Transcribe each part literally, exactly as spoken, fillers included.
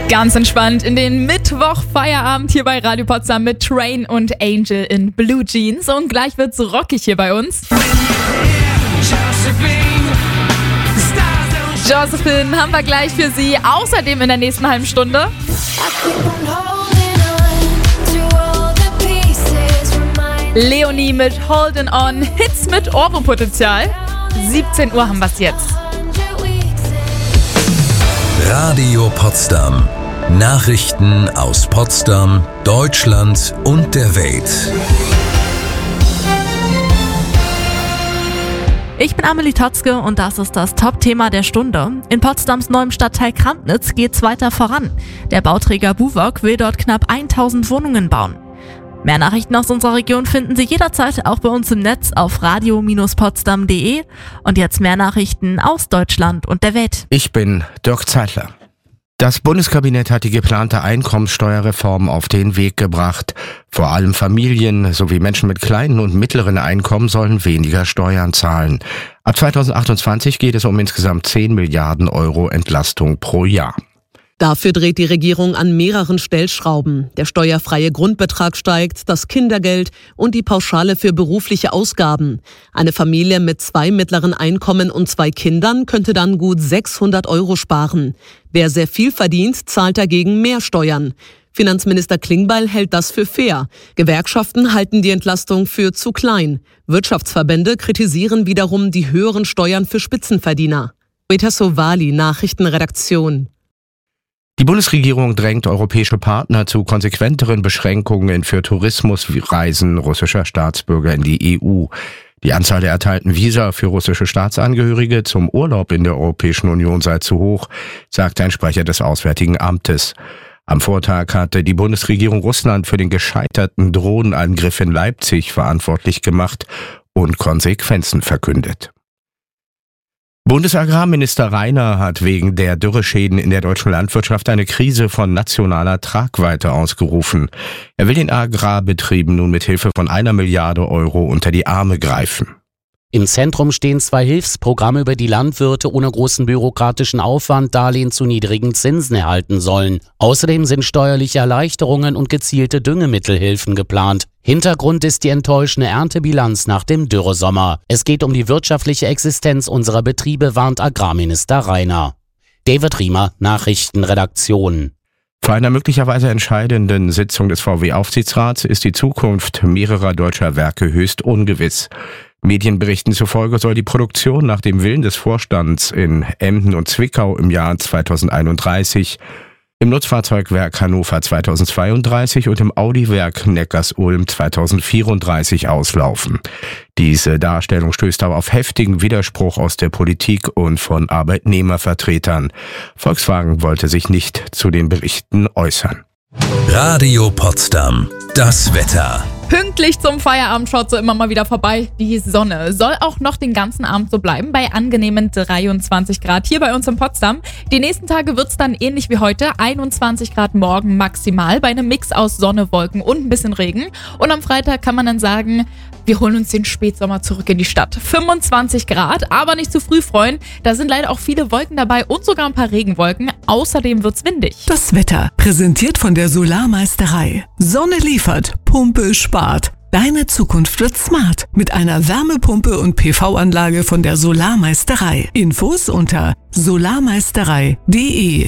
Ganz entspannt in den Mittwoch-Feierabend hier bei Radio Potsdam mit Train und Angel in Blue Jeans. Und gleich wird's rockig hier bei uns. Josephine haben wir gleich für Sie. Außerdem in der nächsten halben Stunde Leonie mit Holdin' On, Hits mit Ohrwurmpotenzial. siebzehn Uhr haben wir's jetzt. Radio Potsdam. Nachrichten aus Potsdam, Deutschland und der Welt. Ich bin Amelie Totzke und das ist das Top-Thema der Stunde. In Potsdams neuem Stadtteil Krampnitz geht's weiter voran. Der Bauträger Buwog will dort knapp tausend Wohnungen bauen. Mehr Nachrichten aus unserer Region finden Sie jederzeit auch bei uns im Netz auf radio Bindestrich potsdam punkt de. Und jetzt mehr Nachrichten aus Deutschland und der Welt. Ich bin Dirk Zeitler. Das Bundeskabinett hat die geplante Einkommenssteuerreform auf den Weg gebracht. Vor allem Familien sowie Menschen mit kleinen und mittleren Einkommen sollen weniger Steuern zahlen. Ab zweitausendachtundzwanzig geht es um insgesamt zehn Milliarden Euro Entlastung pro Jahr. Dafür dreht die Regierung an mehreren Stellschrauben. Der steuerfreie Grundbetrag steigt, das Kindergeld und die Pauschale für berufliche Ausgaben. Eine Familie mit zwei mittleren Einkommen und zwei Kindern könnte dann gut sechshundert Euro sparen. Wer sehr viel verdient, zahlt dagegen mehr Steuern. Finanzminister Klingbeil hält das für fair. Gewerkschaften halten die Entlastung für zu klein. Wirtschaftsverbände kritisieren wiederum die höheren Steuern für Spitzenverdiener. Rita Sovali, Nachrichtenredaktion. Die Bundesregierung drängt europäische Partner zu konsequenteren Beschränkungen für Tourismusreisen russischer Staatsbürger in die E U. Die Anzahl der erteilten Visa für russische Staatsangehörige zum Urlaub in der Europäischen Union sei zu hoch, sagte ein Sprecher des Auswärtigen Amtes. Am Vortag hatte die Bundesregierung Russland für den gescheiterten Drohnenangriff in Leipzig verantwortlich gemacht und Konsequenzen verkündet. Bundesagrarminister Rainer hat wegen der Dürreschäden in der deutschen Landwirtschaft eine Krise von nationaler Tragweite ausgerufen. Er will den Agrarbetrieben nun mit Hilfe von einer Milliarde Euro unter die Arme greifen. Im Zentrum stehen zwei Hilfsprogramme, über die Landwirte ohne großen bürokratischen Aufwand Darlehen zu niedrigen Zinsen erhalten sollen. Außerdem sind steuerliche Erleichterungen und gezielte Düngemittelhilfen geplant. Hintergrund ist die enttäuschende Erntebilanz nach dem Dürresommer. Es geht um die wirtschaftliche Existenz unserer Betriebe, warnt Agrarminister Rainer. David Riemer, Nachrichtenredaktion. Vor einer möglicherweise entscheidenden Sitzung des V W-Aufsichtsrats ist die Zukunft mehrerer deutscher Werke höchst ungewiss. Medienberichten zufolge soll die Produktion nach dem Willen des Vorstands in Emden und Zwickau im Jahr zweitausendeinunddreißig, im Nutzfahrzeugwerk Hannover zweitausendzweiunddreißig und im Audi-Werk Neckarsulm zweitausendvierunddreißig auslaufen. Diese Darstellung stößt aber auf heftigen Widerspruch aus der Politik und von Arbeitnehmervertretern. Volkswagen wollte sich nicht zu den Berichten äußern. Radio Potsdam. Das Wetter. Pünktlich zum Feierabend schaut so immer mal wieder vorbei. Die Sonne soll auch noch den ganzen Abend so bleiben, bei angenehmen dreiundzwanzig Grad hier bei uns in Potsdam. Die nächsten Tage wird's dann ähnlich wie heute, einundzwanzig Grad morgen maximal, bei einem Mix aus Sonne, Wolken und ein bisschen Regen. Und am Freitag kann man dann sagen, wir holen uns den Spätsommer zurück in die Stadt. fünfundzwanzig Grad, aber nicht zu früh freuen. Da sind leider auch viele Wolken dabei und sogar ein paar Regenwolken. Außerdem wird's windig. Das Wetter, präsentiert von der Solarmeisterei. Sonne liefert, Pumpe spart. Deine Zukunft wird smart mit einer Wärmepumpe und P V-Anlage von der Solarmeisterei. Infos unter solarmeisterei punkt de.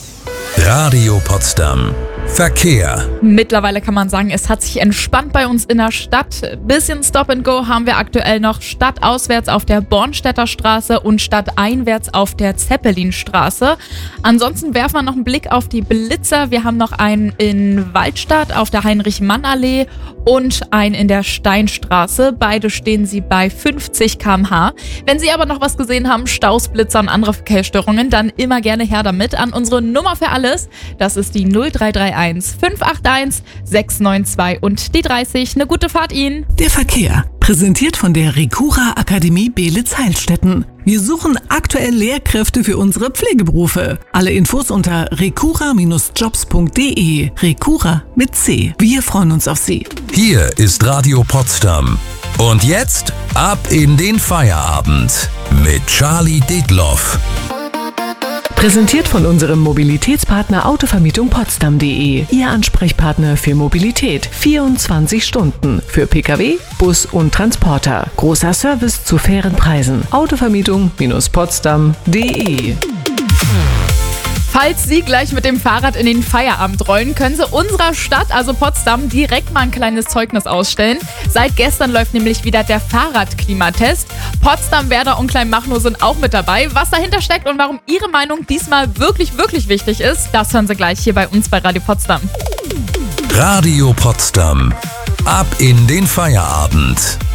Radio Potsdam. Verkehr. Mittlerweile kann man sagen, es hat sich entspannt bei uns in der Stadt. Bisschen Stop and Go haben wir aktuell noch stadtauswärts auf der Bornstädter Straße und stadteinwärts auf der Zeppelinstraße. Ansonsten werfen wir noch einen Blick auf die Blitzer. Wir haben noch einen in Waldstadt auf der Heinrich-Mann-Allee und einen in der Steinstraße. Beide stehen sie bei fünfzig Kilometer pro Stunde. Wenn Sie aber noch was gesehen haben, Staus, Blitzer und andere Verkehrsstörungen, dann immer gerne her damit an unsere Nummer für alles. Das ist die null drei drei eins fünf acht eins sechs neun zwei und die dreißig. Eine gute Fahrt Ihnen. Der Verkehr, präsentiert von der Recura Akademie Beelitz-Heilstätten. Wir suchen aktuell Lehrkräfte für unsere Pflegeberufe. Alle Infos unter recura Bindestrich jobs punkt de. Recura mit C. Wir freuen uns auf Sie. Hier ist Radio Potsdam. Und jetzt ab in den Feierabend mit Charlie Detloff. Präsentiert von unserem Mobilitätspartner Autovermietung Potsdam punkt de. Ihr Ansprechpartner für Mobilität. vierundzwanzig Stunden. Für Pkw, Bus und Transporter. Großer Service zu fairen Preisen. Autovermietung Potsdam punkt de. Falls Sie gleich mit dem Fahrrad in den Feierabend rollen, können Sie unserer Stadt, also Potsdam, direkt mal ein kleines Zeugnis ausstellen. Seit gestern läuft nämlich wieder der Fahrradklimatest. Potsdam, Werder und Kleinmachnow sind auch mit dabei. Was dahinter steckt und warum Ihre Meinung diesmal wirklich, wirklich wichtig ist, das hören Sie gleich hier bei uns bei Radio Potsdam. Radio Potsdam. Ab in den Feierabend.